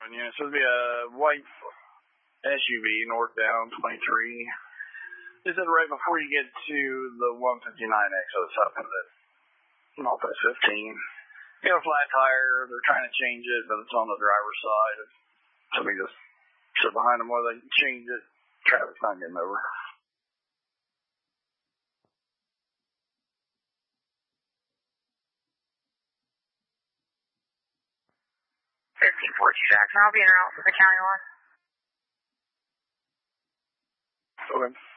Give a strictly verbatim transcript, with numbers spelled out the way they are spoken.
Yeah, it's supposed to be a white S U V, northbound, twenty-three. They said right before you get to the one fifty-nine exit, it's up in the Northwest fifteen. You know, flat tire, they're trying to change it, but it's on the driver's side. Somebody just sit behind them while they change it. Traffic's not getting over. fifteen fourteen Jackson, I'll be in route for the county line. Okay.